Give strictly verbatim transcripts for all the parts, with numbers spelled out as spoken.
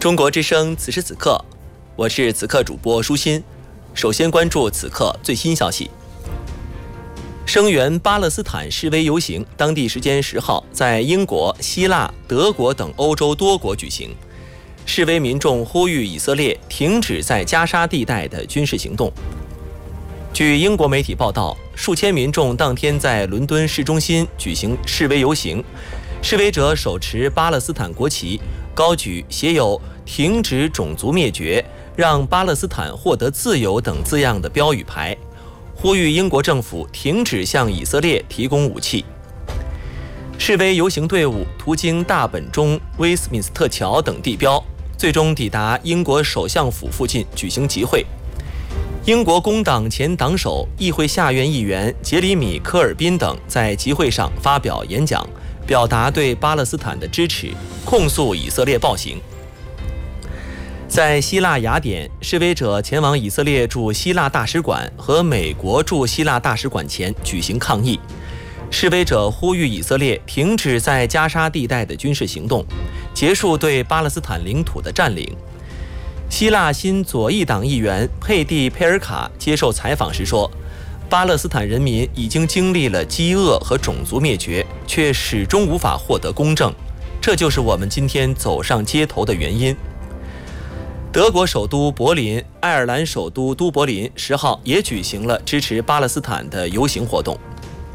中国之声，此时此刻，我是此刻主播舒心。首先关注此刻最新消息。声援巴勒斯坦示威游行，当地时间十号在英国、希腊、德国等欧洲多国举行。示威民众呼吁以色列停止在加沙地带的军事行动。据英国媒体报道，数千民众当天在伦敦市中心举行示威游行，示威者手持巴勒斯坦国旗，高举写有“停止种族灭绝，让巴勒斯坦获得自由”等字样的标语牌，呼吁英国政府停止向以色列提供武器。示威游行队伍途经大本钟、威斯敏斯特桥等地标，最终抵达英国首相府附近举行集会。英国工党前党首、议会下院议员杰里米·科尔宾等在集会上发表演讲，表达对巴勒斯坦的支持，控诉以色列暴行。在希腊雅典，示威者前往以色列驻希腊大使馆和美国驻希腊大使馆前举行抗议。示威者呼吁以色列停止在加沙地带的军事行动，结束对巴勒斯坦领土的占领。希腊新左翼党议员佩蒂佩尔卡接受采访时说，巴勒斯坦人民已经经历了饥饿和种族灭绝，却始终无法获得公正，这就是我们今天走上街头的原因。德国首都柏林、爱尔兰首都都柏林十号也举行了支持巴勒斯坦的游行活动。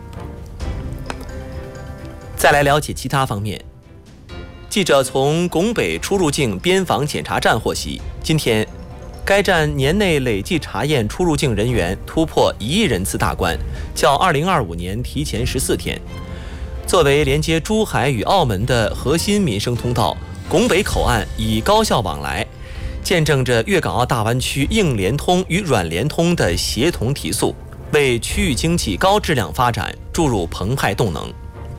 再来了解其他方面。记者从拱北出入境边防检查站获悉，今天该站年内累计查验出入境人员突破一亿人次大关，较二零二五年提前十四天。作为连接珠海与澳门的核心民生通道，拱北口岸以高效往来，见证着粤港澳大湾区硬联通与软联通的协同提速，为区域经济高质量发展注入澎湃动能。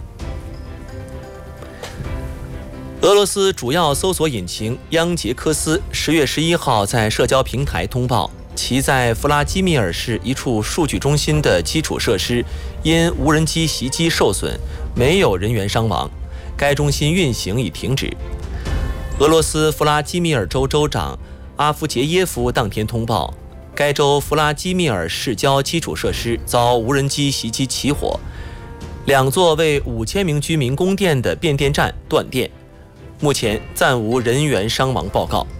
俄罗斯主要搜索引擎央杰科斯十月十一号在社交平台通报，其在弗拉基米尔市一处数据中心的基础设施因无人机袭击受损，没有人员伤亡，该中心运行已停止。俄罗斯弗拉基米尔州州长阿夫杰耶夫当天通报，该州弗拉基米尔市郊基础设施遭无人机袭击起火，两座为五千名居民供电的变电站断电。目前暂无人员伤亡报告。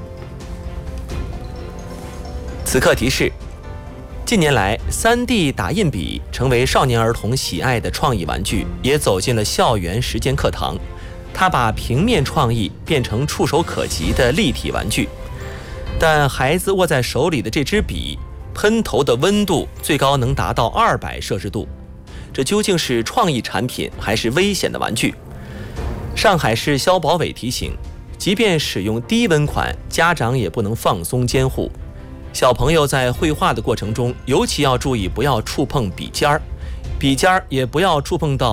此刻提示：近年来 三 D 打印笔成为少年儿童喜爱的创意玩具，也走进了校园实践课堂。它把平面创意变成触手可及的立体玩具，但孩子握在手里的这支笔，喷头的温度最高能达到二百摄氏度。这究竟是创意产品还是危险的玩具？上海市消保委提醒，即便使用低温款，家长也不能放松监护。小朋友在绘画的过程中，尤其要注意不要触碰笔尖儿，笔尖儿也不要触碰到